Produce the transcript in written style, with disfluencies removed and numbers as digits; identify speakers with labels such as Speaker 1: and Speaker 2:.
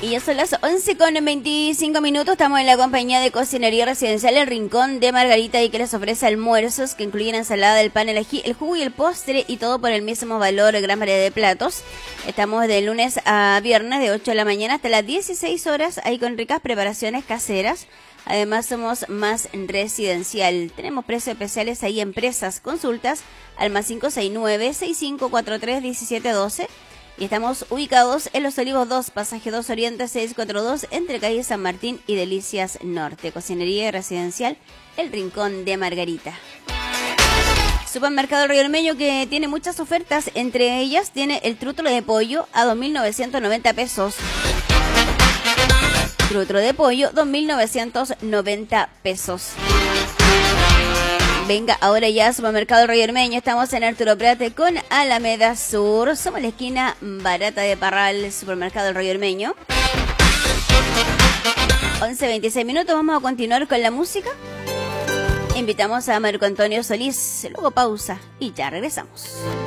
Speaker 1: Y ya son las 11:25. Estamos en la compañía de Cocinería Residencial El Rincón de Margarita y que les ofrece almuerzos que incluyen ensalada, el pan, el ají, el jugo y el postre y todo por el mismo valor, gran variedad de platos. Estamos de lunes a viernes de 8 de la mañana hasta las 16 horas, ahí con ricas preparaciones caseras. Además somos más residencial. Tenemos precios especiales ahí en empresas. Consultas al más 569-6543-1712. Y estamos ubicados en Los Olivos 2, Pasaje 2 Oriente 642, entre calle San Martín y Delicias Norte. Cocinería Residencial El Rincón de Margarita. Supermercado Río Ormeño, que tiene muchas ofertas. Entre ellas tiene el trútolo de pollo a 2.990 pesos. Trútolo de pollo, 2.990 pesos. Venga, ahora ya, Supermercado Río Ormeño. Estamos en Arturo Prat con Alameda Sur. Somos la esquina barata de Parral, Supermercado Río Ormeño. 11:26. Vamos a continuar con la música. Invitamos a Marco Antonio Solís. Luego pausa y ya regresamos.